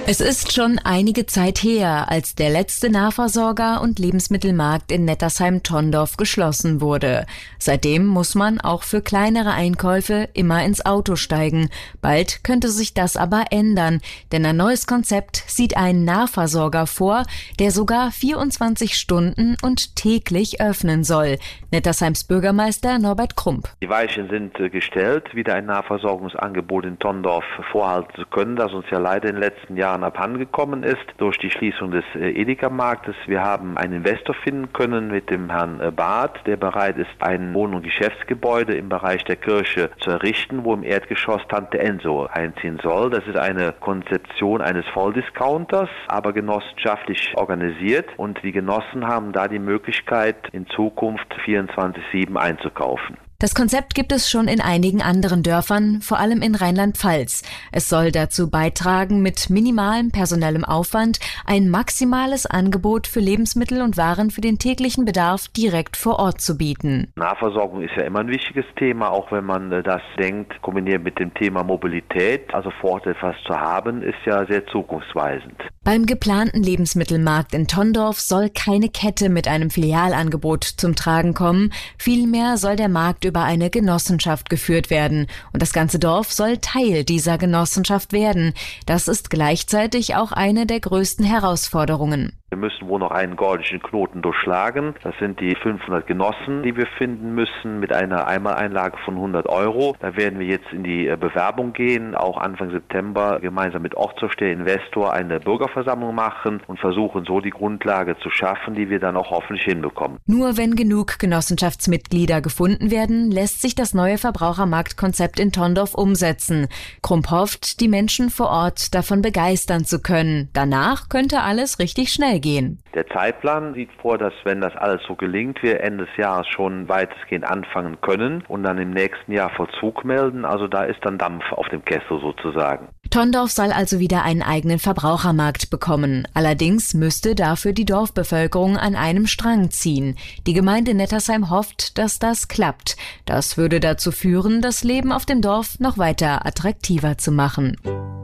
Es ist schon einige Zeit her, als der letzte Nahversorger und Lebensmittelmarkt in Nettersheim-Tondorf geschlossen wurde. Seitdem muss man auch für kleinere Einkäufe immer ins Auto steigen. Bald könnte sich das aber ändern, denn ein neues Konzept sieht einen Nahversorger vor, der sogar 24 Stunden und täglich öffnen soll. Nettersheims Bürgermeister Norbert Krump. Die Weichen sind gestellt, wieder ein Nahversorgungsangebot in Tondorf vorhalten zu können, das uns ja leider in den letzten Jahren abhandengekommen ist durch die Schließung des Edeka-Marktes. Wir haben einen Investor finden können mit dem Herrn Barth, der bereit ist, ein Wohn- und Geschäftsgebäude im Bereich der Kirche zu errichten, wo im Erdgeschoss Tante Enso einziehen soll. Das ist eine Konzeption eines Volldiscounters, aber genossenschaftlich organisiert, und die Genossen haben da die Möglichkeit, in Zukunft 24/7 einzukaufen. Das Konzept gibt es schon in einigen anderen Dörfern, vor allem in Rheinland-Pfalz. Es soll dazu beitragen, mit minimalem personellem Aufwand ein maximales Angebot für Lebensmittel und Waren für den täglichen Bedarf direkt vor Ort zu bieten. Nahversorgung ist ja immer ein wichtiges Thema, auch wenn man das denkt, kombiniert mit dem Thema Mobilität. Also vor Ort etwas zu haben, ist ja sehr zukunftsweisend. Beim geplanten Lebensmittelmarkt in Tondorf soll keine Kette mit einem Filialangebot zum Tragen kommen. Vielmehr soll der Markt über eine Genossenschaft geführt werden. Und das ganze Dorf soll Teil dieser Genossenschaft werden. Das ist gleichzeitig auch eine der größten Herausforderungen. Wir müssen wohl noch einen gordischen Knoten durchschlagen. Das sind die 500 Genossen, die wir finden müssen, mit einer Einmaleinlage von 100 €. Da werden wir jetzt in die Bewerbung gehen, auch Anfang September gemeinsam mit Ortsvorsteher Investor eine Bürgerversammlung machen und versuchen so die Grundlage zu schaffen, die wir dann auch hoffentlich hinbekommen. Nur wenn genug Genossenschaftsmitglieder gefunden werden, lässt sich das neue Verbrauchermarktkonzept in Tondorf umsetzen. Krump hofft, die Menschen vor Ort davon begeistern zu können. Danach könnte alles richtig schnell gehen. Der Zeitplan sieht vor, dass, wenn das alles so gelingt, wir Ende des Jahres schon weitestgehend anfangen können und dann im nächsten Jahr Vollzug melden. Also da ist dann Dampf auf dem Kessel sozusagen. Tondorf soll also wieder einen eigenen Verbrauchermarkt bekommen. Allerdings müsste dafür die Dorfbevölkerung an einem Strang ziehen. Die Gemeinde Nettersheim hofft, dass das klappt. Das würde dazu führen, das Leben auf dem Dorf noch weiter attraktiver zu machen.